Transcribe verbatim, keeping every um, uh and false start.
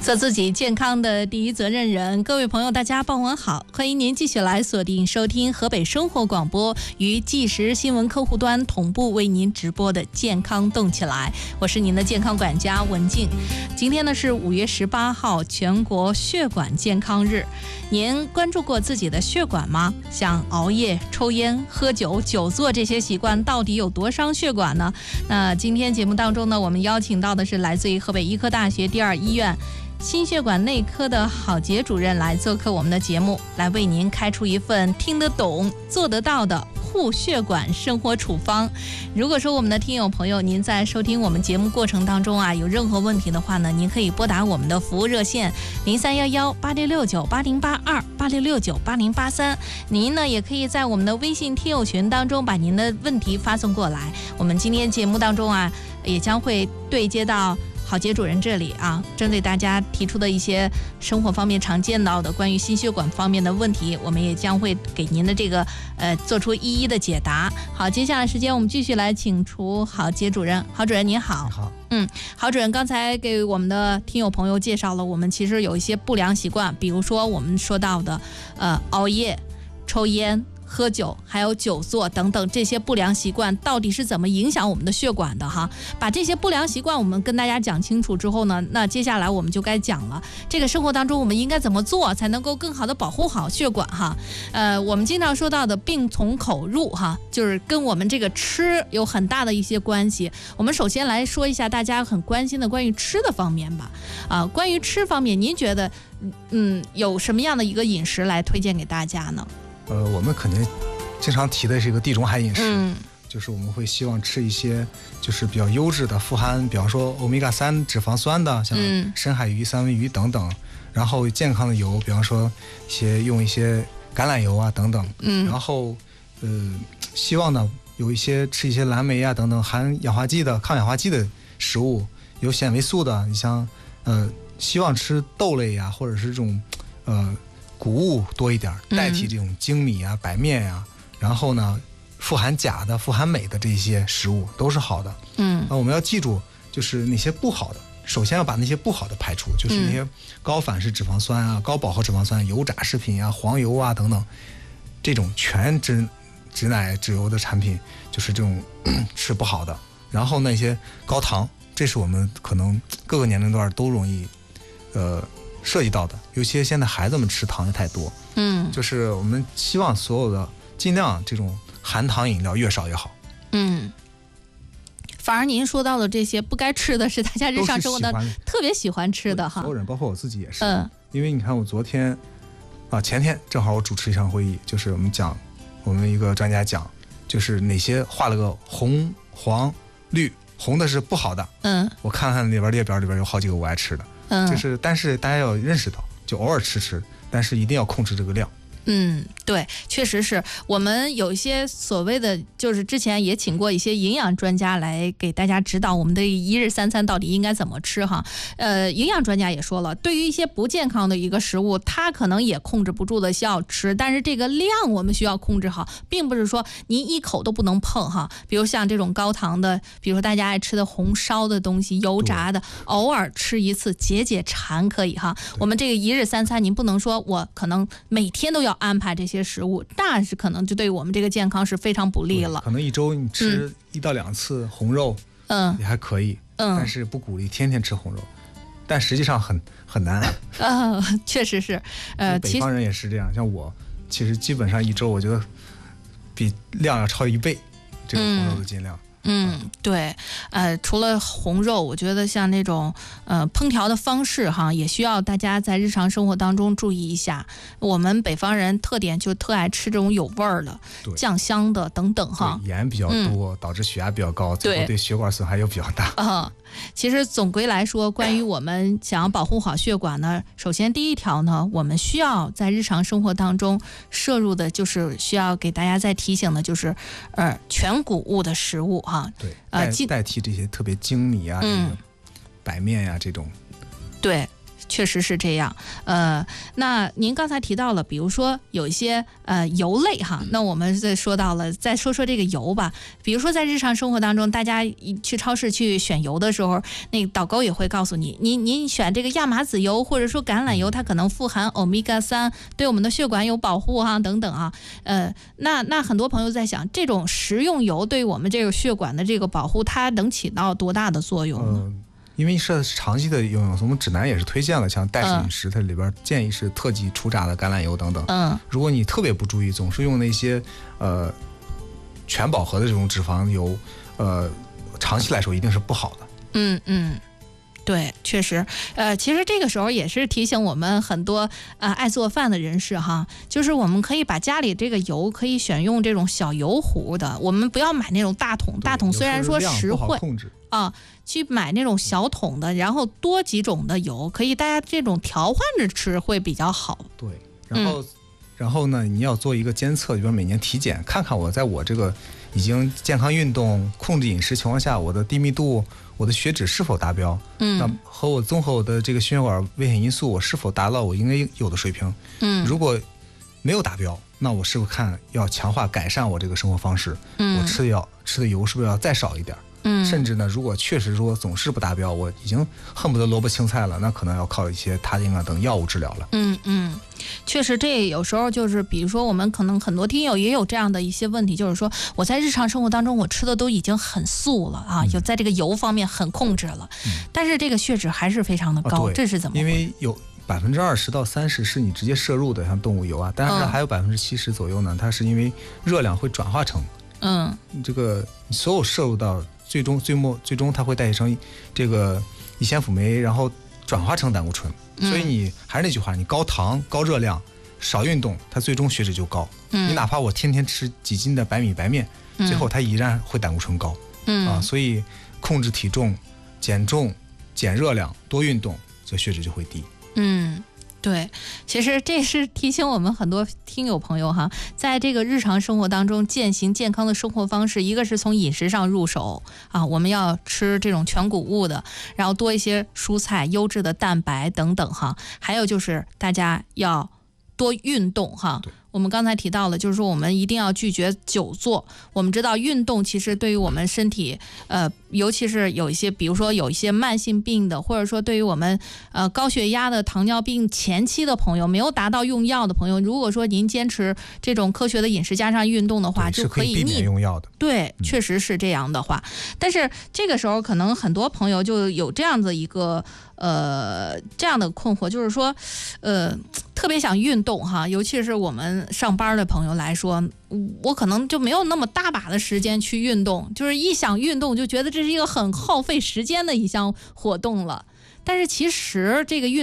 做自己健康的第一责任人。各位朋友大家傍晚好，欢迎您继续来锁定收听河北生活广播与即时新闻客户端同步为您直播的健康动起来，我是您的健康管家文静。今天呢是五月十八号，全国血管健康日。您关注过自己的血管吗？像熬夜、抽烟、喝酒、久坐这些习惯到底有多伤血管呢？那今天节目当中呢，我们邀请到的是来自于河北医科大学第二医院心血管内科的郝杰主任来做客我们的节目，来为您开出一份听得懂、做得到的护血管生活处方。如果说我们的听友朋友您在收听我们节目过程当中啊有任何问题的话呢，您可以拨打我们的服务热线零三幺幺八六六九八零八二八六六九八零八三，您呢也可以在我们的微信听友群当中把您的问题发送过来。我们今天节目当中啊也将会对接到郝杰主任这里啊，针对大家提出的一些生活方面常见到的关于心血管方面的问题，我们也将会给您的这个呃做出一一的解答。好，接下来时间我们继续来请出郝杰主任。郝主任您好。 好。 嗯，郝主任刚才给我们的听友朋友介绍了我们其实有一些不良习惯，比如说我们说到的呃熬夜、抽烟、喝酒还有久坐等等，这些不良习惯到底是怎么影响我们的血管的哈？把这些不良习惯我们跟大家讲清楚之后呢，那接下来我们就该讲了，这个生活当中我们应该怎么做才能够更好的保护好血管哈？呃，我们经常说到的病从口入哈，就是跟我们这个吃有很大的一些关系。我们首先来说一下大家很关心的关于吃的方面吧。啊、呃，关于吃方面，您觉得嗯有什么样的一个饮食来推荐给大家呢？ 呃，我们肯定经常提的是一个地中海饮食， 嗯， 就是我们会希望吃一些就是比较优质的，富含比方说欧米伽三脂肪酸的，像深海鱼、三文鱼等等，然后健康的油，比方说一些用一些橄榄油啊等等， 嗯， 然后呃，希望呢有一些吃一些蓝莓啊等等含氧化剂的、抗氧化剂的食物，有纤维素的，你像呃，希望吃豆类呀、啊，或者是这种呃。谷物多一点，代替这种精米啊、白面呀、啊，然后呢，富含钾的、富含镁的这些食物都是好的。 嗯， 啊，我们要记住，就是那些不好的，首先要把那些不好的排除，就是那些高反式脂肪酸啊、高饱和脂肪酸、油炸食品啊、黄油啊等等，这种全脂脂奶、脂油的产品，就是这种是不好的。然后那些高糖，这是我们可能各个年龄段都容易，呃。涉及到的，尤其现在孩子们吃糖也太多， 嗯， 就是我们希望所有的尽量这种含糖饮料越少越好， 嗯。反而您说到的这些不该吃的是大家日常生活的特别喜欢吃的哈， 所有人包括我自己也是， 嗯， 因为你看我昨天啊前天正好我主持一场会议，就是我们讲我们一个专家讲，就是哪些画了个红黄绿，红的是不好的， 嗯，我看看里边列表里边有好几个我爱吃的。 嗯， 就是但是大家要认识到，就偶尔吃吃，但是一定要控制这个量。 嗯，对，确实是我们有一些所谓的，就是之前也请过一些营养专家来给大家指导我们的一日三餐到底应该怎么吃哈。呃，营养专家也说了，对于一些不健康的一个食物，它可能也控制不住的需要吃，但是这个量我们需要控制好，并不是说您一口都不能碰哈。比如像这种高糖的，比如说大家爱吃的红烧的东西、油炸的，偶尔吃一次解解馋可以哈。我们这个一日三餐，您不能说我可能每天都要安排这些食物，那是可能就对我们这个健康是非常不利了。 可能一周你吃一到两次红肉， 嗯， 也还可以， 嗯， 但是不鼓励天天吃红肉，但实际上很很难。 呃，确实是，呃， 北方人也是这样，像我，其实基本上一周我觉得比量要超一倍，这个红肉的尽量。 嗯嗯，对，呃，除了红肉，我觉得像那种呃烹调的方式哈，也需要大家在日常生活当中注意一下。我们北方人特点就特爱吃这种有味儿的、酱香的等等哈。 盐比较多、嗯，导致血压比较高，最后对血管损害又比较大。 啊、嗯，其实总归来说，关于我们想要保护好血管呢，首先第一条呢，我们需要在日常生活当中摄入的就是需要给大家再提醒的，就是呃全谷物的食物哈。 对，代、呃、代替这些特别精米啊、嗯、白面呀、啊、这种。 对， 确实是这样。呃，那您刚才提到了，比如说有一些呃油类哈，那我们再说到了，再说说这个油吧。比如说在日常生活当中，大家去超市去选油的时候，那个导购也会告诉你，您您选这个亚麻籽油或者说橄榄油，它可能富含欧米伽三，对我们的血管有保护哈等等啊。呃，那那很多朋友在想，这种食用油对我们这个血管的这个保护，它能起到多大的作用呢？ 嗯因为是长期的用用，我们指南也是推荐了，像代食饮食，它里边建议是特级初榨的橄榄油等等。 嗯， 如果你特别不注意，总是用那些呃全饱和的这种脂肪油，呃，长期来说一定是不好的。 嗯嗯。对，确实，呃，其实这个时候也是提醒我们很多呃爱做饭的人士哈，就是我们可以把家里这个油可以选用这种小油壶的，我们不要买那种大桶，大桶虽然说实惠啊，去买那种小桶的，然后多几种的油，可以大家这种调换着吃会比较好。 对，然后、嗯、然后呢，你要做一个监测，比如每年体检，看看我在我这个已经健康运动、控制饮食情况下，我的低密度。我的血脂是否达标？嗯，那和我综合我的这个心血管危险因素，我是否达到我应该有的水平？嗯，如果没有达标，那我是不是看要强化改善我这个生活方式？嗯，我吃的要吃的油是不是要再少一点？嗯，甚至呢，如果确实说总是不达标，我已经恨不得萝卜青菜了，那可能要靠一些他汀啊等药物治疗了。 嗯嗯，确实，这有时候就是比如说我们可能很多听友也有这样的一些问题，就是说我在日常生活当中我吃的都已经很素了啊，有在这个油方面很控制了，嗯、但是这个血脂还是非常的高， 啊、 这是怎么回事？ 因为有百分之二十到三十是你直接摄入的，像动物油啊，但是还有百分之七十左右呢，它是因为热量会转化成嗯这个所有摄入到。最终最末最终它会代谢成这个乙酰辅酶，然后转化成胆固醇。嗯、所以你还是那句话，你高糖高热量少运动，它最终血脂就高。嗯、你哪怕我天天吃几斤的白米白面，嗯、最后它依然会胆固醇高。嗯啊，所以控制体重、减重、减热量、多运动，这血脂就会低。 嗯。对，其实这是提醒我们很多听友朋友哈，在这个日常生活当中践行健康的生活方式，一个是从饮食上入手啊，我们要吃这种全谷物的，然后多一些蔬菜、优质的蛋白等等哈，还有就是大家要多运动哈。我们刚才提到了，就是说我们一定要拒绝久坐。我们知道运动其实对于我们身体，呃，尤其是有一些，比如说有一些慢性病的，或者说对于我们呃高血压的、糖尿病前期的朋友，没有达到用药的朋友，如果说您坚持这种科学的饮食加上运动的话，就可以避免用药的。 对，确实是这样的话。但是这个时候可能很多朋友就有这样子一个呃这样的困惑，就是说，呃，特别想运动哈，尤其是我们上班的朋友来说，我可能就没有那么大把的时间去运动，就是一想运动就觉得这是一个很耗费时间的一项活动了。但是其实这个运